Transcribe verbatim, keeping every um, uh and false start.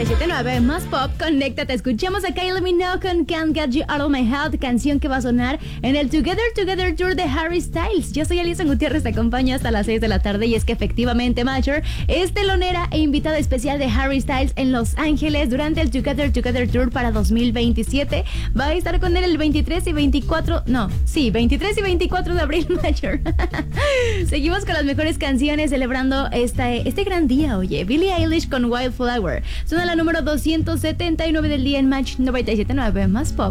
noventa y siete punto nueve más pop, conéctate. Escuchamos a Kylie Minogue con Can't Get You Out of My Head, canción que va a sonar en el Together Together Tour de Harry Styles. Yo soy Alison Gutiérrez, te acompaño hasta las seis de la tarde y es que efectivamente Major es telonera e invitada especial de Harry Styles en Los Ángeles durante el Together Together Tour para dos mil veintisiete. Va a estar con él el veintitrés y veinticuatro, no, sí, veintitrés y veinticuatro de abril, Major. Seguimos con las mejores canciones celebrando esta, este gran día, oye. Billie Eilish con Wildflower. Suena la número doscientos setenta y nueve del día en Match noventa y siete punto nueve más pop.